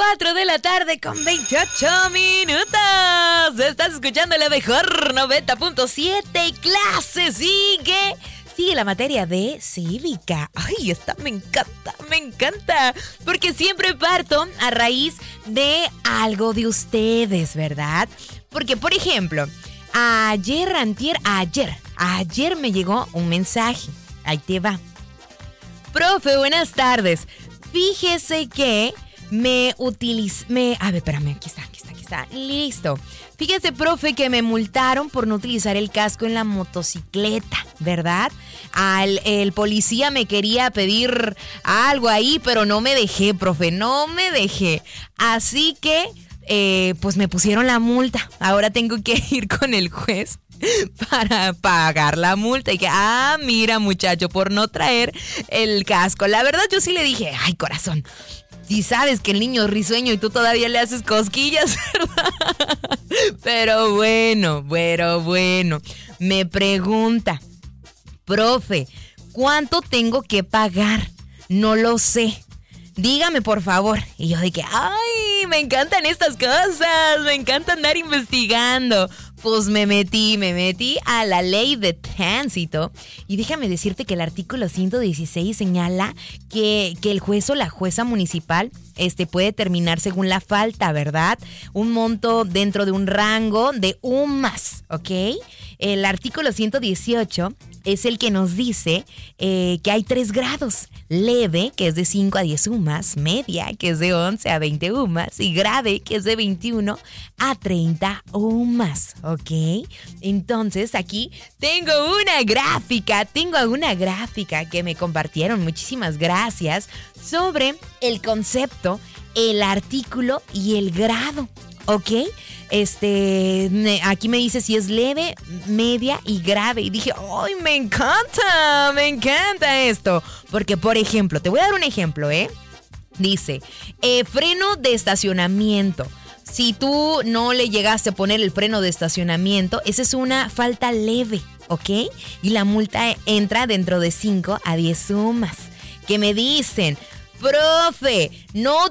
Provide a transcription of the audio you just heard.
4 de la tarde con 28 minutos. Estás escuchando la mejor 90.7 y clase sigue la materia de cívica. Ay, esta me encanta, porque siempre parto a raíz de algo de ustedes, ¿verdad? Porque, por ejemplo, ayer me llegó un mensaje. Ahí te va. Profe, buenas tardes. Fíjese que aquí está. Listo. Fíjese, profe, que me multaron por no utilizar el casco en la motocicleta, ¿verdad? El policía me quería pedir algo ahí, pero no me dejé, profe, no me dejé. Así que, pues me pusieron la multa. Ahora tengo que ir con el juez para pagar la multa. Y que, mira, muchacho, por no traer el casco. La verdad, yo sí le dije, ay, corazón, si sabes que el niño es risueño y tú todavía le haces cosquillas, ¿verdad? Pero bueno. Me pregunta, profe, ¿cuánto tengo que pagar? No lo sé. Dígame, por favor. Y yo dije, ay, me encantan estas cosas, me encanta andar investigando. Pues me metí a la ley de tránsito y déjame decirte que el artículo 116 señala que el juez o la jueza municipal puede determinar según la falta, ¿verdad? Un monto dentro de un rango de UMAS, ¿ok? El artículo 118 es el que nos dice que hay 3 grados. Leve, que es de 5 a 10 UMAS, media, que es de 11 a 20 UMAS, y grave, que es de 21 a 30 UMAS, ¿ok? Entonces, aquí tengo una gráfica que me compartieron, muchísimas gracias, sobre el concepto, el artículo y el grado, ¿ok? Aquí me dice si es leve, media y grave. Y dije, ¡ay, me encanta esto! Porque, por ejemplo, te voy a dar un ejemplo, Dice, freno de estacionamiento. Si tú no le llegaste a poner el freno de estacionamiento, esa es una falta leve, ¿ok? Y la multa entra dentro de 5 a 10 sumas. Que me dicen, profe, no